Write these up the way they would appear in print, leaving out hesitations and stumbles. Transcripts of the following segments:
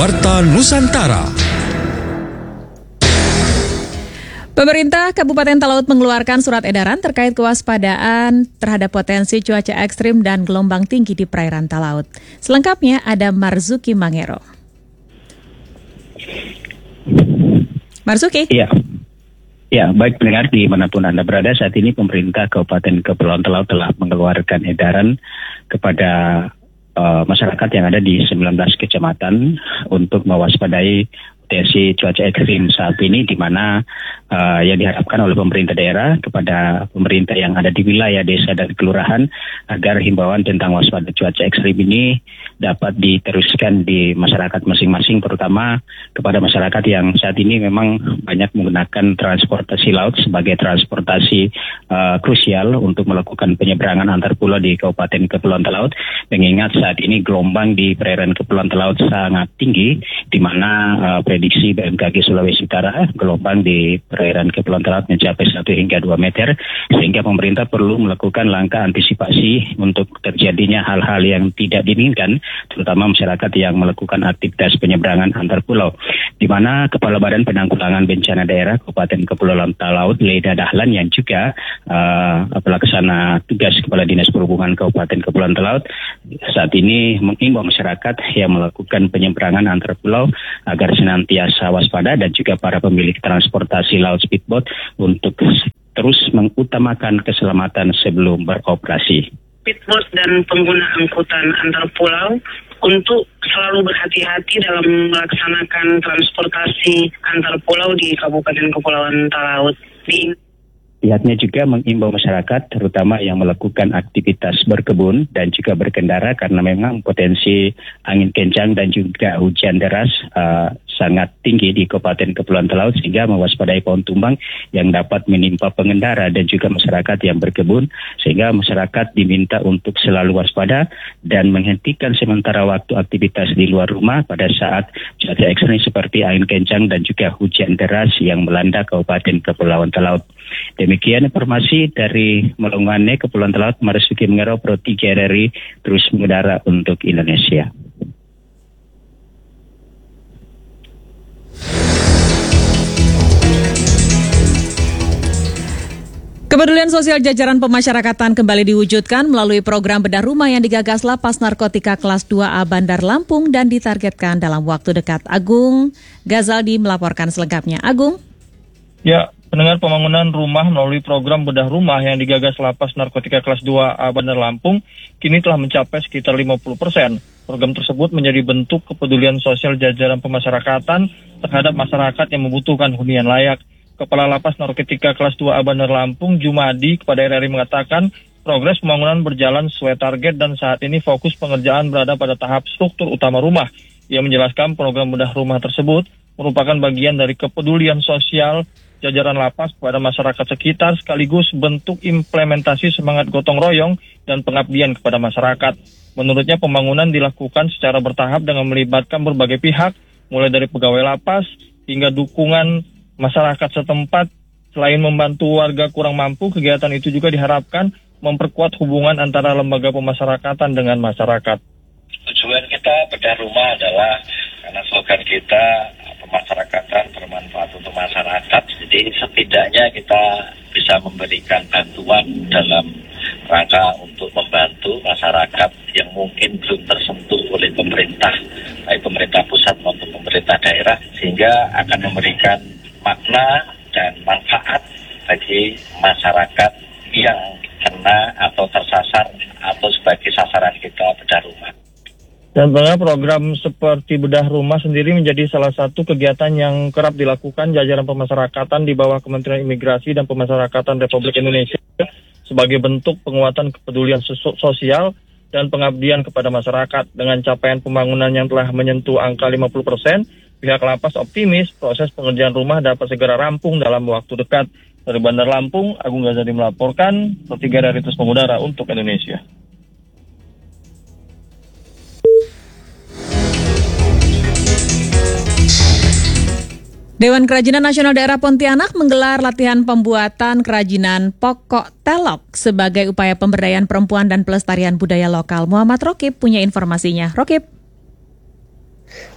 Warta Nusantara. Pemerintah Kabupaten Talaut mengeluarkan surat edaran terkait kewaspadaan terhadap potensi cuaca ekstrim dan gelombang tinggi di perairan Talaut. Selengkapnya ada Marzuki Mangero. Marzuki. Ya, baik pendengar dimanapun Anda berada, saat ini pemerintah Kabupaten Kepulauan Talaut telah mengeluarkan edaran kepada masyarakat yang ada di 19 kecamatan untuk mewaspadai potensi cuaca ekstrim saat ini, di mana yang diharapkan oleh pemerintah daerah kepada pemerintah yang ada di wilayah desa dan kelurahan agar himbauan tentang waspada cuaca ekstrim ini dapat diteruskan di masyarakat masing-masing, terutama kepada masyarakat yang saat ini memang banyak menggunakan transportasi laut sebagai transportasi krusial untuk melakukan penyeberangan antar pulau di Kabupaten Kepulauan Talaut, mengingat saat ini gelombang di perairan Kepulauan Talaut sangat tinggi, di mana prediksi BMKG Sulawesi Utara gelombang di perairan Kepulauan Talaut mencapai 1 hingga 2 meter, sehingga pemerintah perlu melakukan langkah antisipasi untuk terjadinya hal-hal yang tidak diinginkan, terutama masyarakat yang melakukan aktivitas penyeberangan antar pulau, di mana Kepala Badan Penanggulangan Bencana Daerah Kabupaten Kepulauan Talaut, Leda Dahlan, yang juga pelaksana tugas Kepala Dinas Perhubungan Kabupaten Kepulauan Talaut, saat ini mengimbau masyarakat yang melakukan penyeberangan antar pulau agar senantiasa waspada, dan juga para pemilik transportasi laut speedboat untuk terus mengutamakan keselamatan sebelum beroperasi. Speedboat dan pengguna angkutan antar pulau untuk selalu berhati-hati dalam melaksanakan transportasi antar pulau di Kabupaten Kepulauan Talaut. Pihaknya juga mengimbau masyarakat, terutama yang melakukan aktivitas berkebun dan juga berkendara, karena memang potensi angin kencang dan juga hujan deras sangat tinggi di Kabupaten Kepulauan Talaut, sehingga mewaspadai pohon tumbang yang dapat menimpa pengendara dan juga masyarakat yang berkebun, sehingga masyarakat diminta untuk selalu waspada dan menghentikan sementara waktu aktivitas di luar rumah pada saat cuaca ekstrim seperti angin kencang dan juga hujan deras yang melanda Kabupaten Kepulauan Talaut. Demikian informasi dari Melongane, Kepulauan Talaut. Marzuki Mangero, Pro 3 RRI, terus mengudara untuk Indonesia. Kepedulian sosial jajaran pemasyarakatan kembali diwujudkan melalui program bedah rumah yang digagas Lapas Narkotika Kelas 2A Bandar Lampung dan ditargetkan dalam waktu dekat. Agung Gazaldi melaporkan selengkapnya. Agung. Ya, pendengar, pembangunan rumah melalui program bedah rumah yang digagas Lapas Narkotika Kelas 2A Bandar Lampung kini telah mencapai sekitar 50%. Program tersebut menjadi bentuk kepedulian sosial jajaran pemasyarakatan terhadap masyarakat yang membutuhkan hunian layak. Kepala Lapas Narkotika Kelas 2A Bandar Lampung, Jumadi, kepada RRI mengatakan progres pembangunan berjalan sesuai target dan saat ini fokus pengerjaan berada pada tahap struktur utama rumah. Ia menjelaskan program bedah rumah tersebut merupakan bagian dari kepedulian sosial jajaran lapas kepada masyarakat sekitar, sekaligus bentuk implementasi semangat gotong royong dan pengabdian kepada masyarakat. Menurutnya pembangunan dilakukan secara bertahap dengan melibatkan berbagai pihak, mulai dari pegawai lapas hingga dukungan masyarakat setempat. Selain membantu warga kurang mampu, kegiatan itu juga diharapkan memperkuat hubungan antara lembaga pemasyarakatan dengan masyarakat. Tujuan kita bedah rumah adalah karena slogan kita pemasyarakatan bermanfaat untuk masyarakat. Jadi setidaknya kita bisa memberikan bantuan dalam rangka untuk membantu masyarakat yang mungkin belum tersentuh oleh pemerintah, baik pemerintah pusat maupun pemerintah daerah, sehingga akan memberikan makna dan manfaat bagi masyarakat yang kena atau tersasar atau sebagai sasaran kita bedah rumah. Dan program seperti bedah rumah sendiri menjadi salah satu kegiatan yang kerap dilakukan jajaran pemasyarakatan di bawah Kementerian Imigrasi dan Pemasyarakatan Republik Indonesia sebagai bentuk penguatan kepedulian sosial dan pengabdian kepada masyarakat. Dengan capaian pembangunan yang telah menyentuh angka 50%, pihak lapas optimis proses pengerjaan rumah dapat segera rampung dalam waktu dekat. Dari Bandar Lampung, Agung Ghazali melaporkan, Pro 3 RRI terus mengudara untuk Indonesia. Dewan Kerajinan Nasional Daerah Pontianak menggelar latihan pembuatan kerajinan pokok telok sebagai upaya pemberdayaan perempuan dan pelestarian budaya lokal. Muhammad Rokib punya informasinya. Rokib.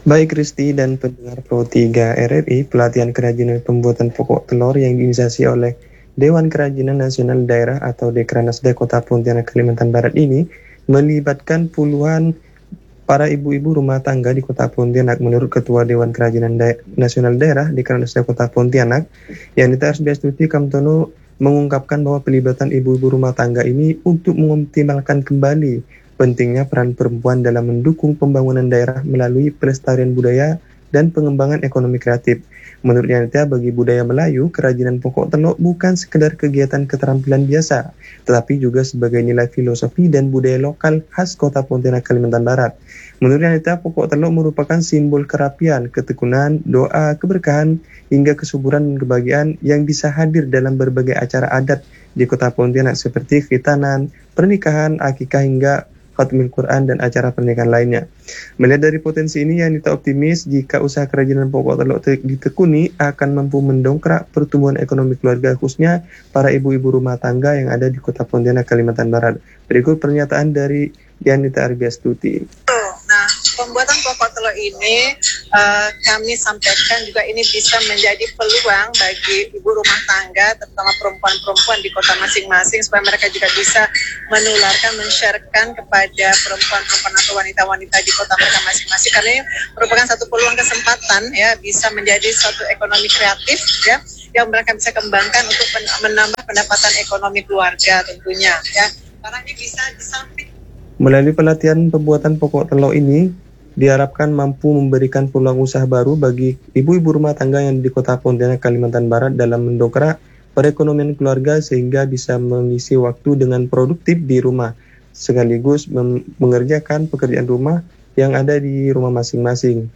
Baik Kristi dan pendengar Pro 3 RRI, pelatihan kerajinan pembuatan pokok telur yang diinisiasi oleh Dewan Kerajinan Nasional Daerah atau Dekranasda Kota Pontianak Kalimantan Barat ini melibatkan puluhan para ibu-ibu rumah tangga di Kota Pontianak. Menurut Ketua Dewan Kerajinan Nasional Daerah Dekranasda Kota Pontianak, Yanita Arsbiastuti Kamtono mengungkapkan bahwa pelibatan ibu-ibu rumah tangga ini untuk mengoptimalkan kembali pentingnya peran perempuan dalam mendukung pembangunan daerah melalui pelestarian budaya dan pengembangan ekonomi kreatif. Menurut Yanita, bagi budaya Melayu, kerajinan pokok telur bukan sekedar kegiatan keterampilan biasa, tetapi juga sebagai nilai filosofi dan budaya lokal khas Kota Pontianak, Kalimantan Barat. Menurut Yanita, pokok telur merupakan simbol kerapian, ketekunan, doa, keberkahan, hingga kesuburan dan kebahagiaan yang bisa hadir dalam berbagai acara adat di Kota Pontianak seperti khitanan, pernikahan, akikah, hingga khatmil Quran dan acara pernikahan lainnya. Melihat dari potensi ini, Yanita optimis jika usaha kerajinan pokok telur ditekuni akan mampu mendongkrak pertumbuhan ekonomi keluarga, khususnya para ibu-ibu rumah tangga yang ada di Kota Pontianak, Kalimantan Barat. Berikut pernyataan dari Yanita Arsbiastuti. Nah, pembuatan pokok telur ini kami sampaikan juga ini bisa menjadi peluang bagi ibu rumah tangga, terutama perempuan-perempuan di kota masing-masing, supaya mereka juga bisa menularkan, men-sharekan kepada perempuan-perempuan atau wanita-wanita di kota mereka masing-masing, karena ini merupakan satu peluang kesempatan ya, bisa menjadi suatu ekonomi kreatif ya, yang mereka bisa kembangkan untuk menambah pendapatan ekonomi keluarga tentunya ya, karena ini bisa disamping. Melalui pelatihan pembuatan pokok telur ini, diharapkan mampu memberikan peluang usaha baru bagi ibu-ibu rumah tangga yang di Kota Pontianak, Kalimantan Barat dalam mendongkrak perekonomian keluarga sehingga bisa mengisi waktu dengan produktif di rumah, sekaligus mengerjakan pekerjaan rumah yang ada di rumah masing-masing.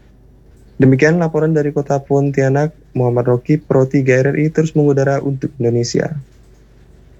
Demikian laporan dari Kota Pontianak, Muhammad Roki, Pro 3 RRI terus mengudara untuk Indonesia.